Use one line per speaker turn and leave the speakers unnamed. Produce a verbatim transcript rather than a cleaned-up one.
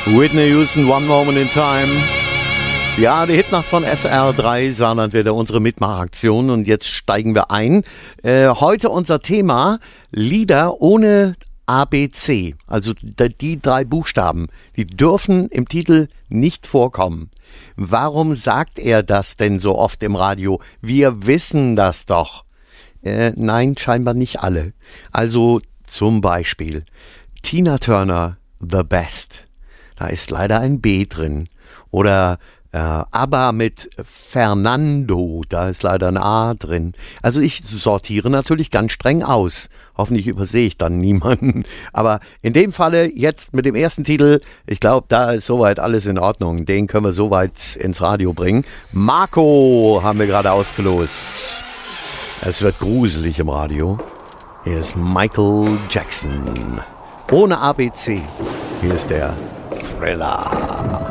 Whitney Houston, One Moment in Time. Ja, die Hitnacht von S R drei, Saarland wieder unsere Mitmachaktion und jetzt steigen wir ein. Äh, heute unser Thema Lieder ohne A B C, also die drei Buchstaben, die dürfen im Titel nicht vorkommen. Warum sagt er das denn so oft im Radio? Wir wissen das doch. Äh, nein, scheinbar nicht alle. Also zum Beispiel Tina Turner, The Best. Da ist leider ein B drin. Oder äh, ABBA mit Fernando, da ist leider ein A drin. Also ich sortiere natürlich ganz streng aus. Hoffentlich übersehe ich dann niemanden. Aber in dem Falle jetzt mit dem ersten Titel, ich glaube, da ist soweit alles in Ordnung. Den können wir soweit ins Radio bringen. Marco haben wir gerade ausgelost. Es wird gruselig im Radio. Hier ist Michael Jackson. Ohne A B C. Hier ist der Thriller.